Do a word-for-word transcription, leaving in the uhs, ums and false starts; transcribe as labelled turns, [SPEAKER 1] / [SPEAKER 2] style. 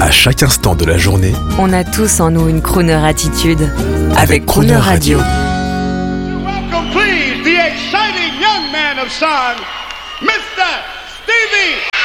[SPEAKER 1] À chaque instant de la journée,
[SPEAKER 2] on a tous en nous une crooner attitude.
[SPEAKER 1] Avec, avec Crooner Radio.
[SPEAKER 3] Welcome please the exciting young man of song, Mister Stevie